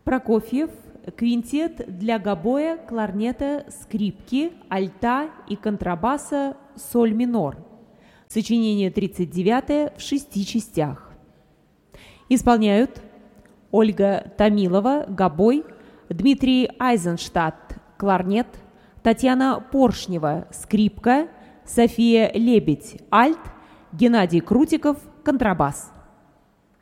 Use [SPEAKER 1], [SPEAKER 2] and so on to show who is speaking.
[SPEAKER 1] Прокофьев, квинтет для гобоя, кларнета, скрипки, альта и контрабаса соль минор. Сочинение 39 в 6 частях. Исполняют Ольга Томилова, гобой, Дмитрий Айзенштадт, кларнет, Татьяна Поршнева, скрипка, София Лебедь, альт, Геннадий Крутиков, контрабас.